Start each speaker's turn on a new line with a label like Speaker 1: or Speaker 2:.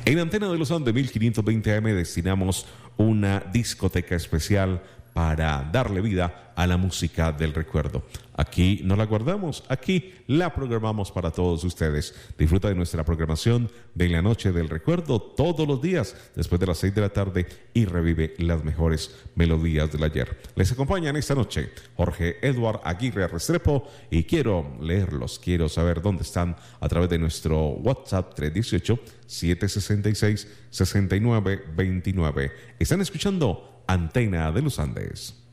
Speaker 1: En Antena de los Andes 1520 AM destinamos una discoteca especial para darle vida a la música del recuerdo. Aquí no la guardamos, aquí la programamos para todos ustedes. Disfruta de nuestra programación de la noche del recuerdo todos los días después de las 6 de la tarde y revive las mejores melodías del ayer. Les acompañan esta noche Jorge Eduard Aguirre Restrepo y quiero leerlos, quiero saber dónde están a través de nuestro WhatsApp 318-766-6929. Están escuchando Antena de los Andes.